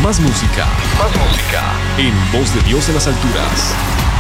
Más música. Más música. En Voz de Dios en las alturas.